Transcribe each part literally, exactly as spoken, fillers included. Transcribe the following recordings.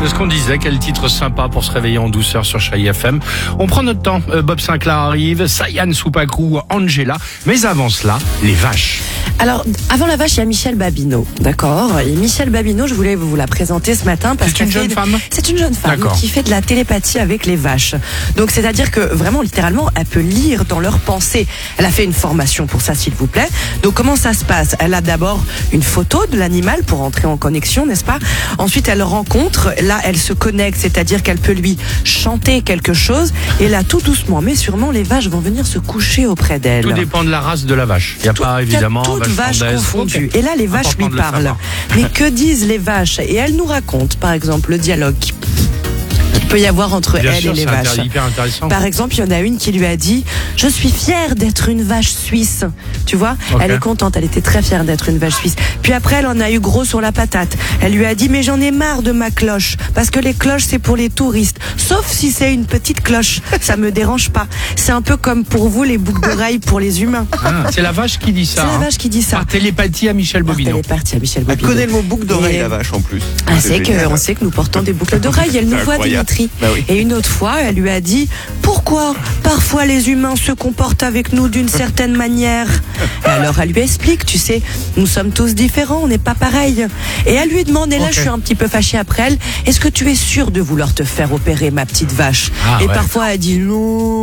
C'est ce qu'on disait, quel titre sympa pour se réveiller en douceur sur Chérie F M. On prend notre temps, euh, Bob Sinclair arrive, Sayan Soupakrou, Angela, mais avant cela, les vaches. Alors, avant la vache, il y a Michèle Babineau, d'accord. Et Michèle Babineau, je voulais vous la présenter ce matin parce C'est qu'elle une jeune fait- femme C'est une jeune femme D'accord. qui fait de la télépathie avec les vaches. Donc, c'est-à-dire que vraiment, littéralement, elle peut lire dans leurs pensées. Elle a fait une formation pour ça, s'il vous plaît. Donc, comment ça se passe? Elle a d'abord une photo de l'animal pour entrer en connexion, n'est-ce pas? Ensuite, elle rencontre. Là, elle se connecte, c'est-à-dire qu'elle peut lui chanter quelque chose. Et là, tout doucement, mais sûrement, les vaches vont venir se coucher auprès d'elle. Tout dépend de la race de la vache. Il n'y a Tout- pas évidemment toutes vaches frondaise. confondues. Ok. Et là, les vaches Important lui de le parlent. savoir. Mais que disent les vaches? Et elle nous raconte, par exemple, le dialogue qu'il peut y avoir entre Bien elle sûr, et les c'est vaches. intér- hyper intéressant. Par exemple, il y en a une qui lui a dit « Je suis fière d'être une vache suisse ». Tu vois, Ok. elle est contente, elle était très fière d'être une vache suisse. Puis après, elle en a eu gros sur la patate. Elle lui a dit « Mais j'en ai marre de ma cloche, parce que les cloches, c'est pour les touristes. Sauf si c'est une petite cloche, ça me dérange pas. C'est un peu comme pour vous, les boucles d'oreilles pour les humains. Ah, c'est la vache qui dit » C'est ça. la hein. vache qui dit ça. Par télépathie à Michel Alors, Bobineau. Elle est partie à Michel Elle Bobineau. connaît le mot boucle d'oreille, Et- la vache, en plus. Ah, C'est c'est génial. qu'on sait que nous portons des boucles d'oreilles. Elle nous C'est voit, incroyable. Dimitri. Bah oui. Et une autre fois, elle lui a dit « Pourquoi parfois les humains se comportent avec nous d'une certaine manière ?» Et alors elle lui explique, tu sais, nous sommes tous différents, on n'est pas pareils. Et elle lui demande, et là Ok. je suis un petit peu fâchée après elle, « Est-ce que tu es sûre de vouloir te faire opérer, ma petite vache ?» Ah, Et ouais. parfois elle dit « Non !»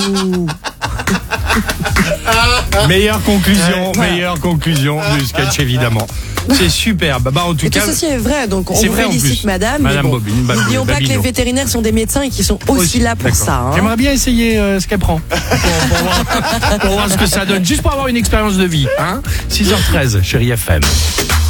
Meilleure conclusion, Voilà. meilleure conclusion du sketch évidemment. C'est superbe. Bah en tout Et tout cas, ceci est vrai, donc on c'est vous vrai en félicite plus. madame. Madame mais bon, Bobine, Bab- n'oublions pas que les Babineau. vétérinaires sont des médecins et qui sont aussi, Aussi, là pour d'accord. ça. hein. J'aimerais bien essayer euh, ce qu'elle prend pour, pour voir, pour voir ce que ça donne, juste pour avoir une expérience de vie. Hein six heures treize, Chérie F M.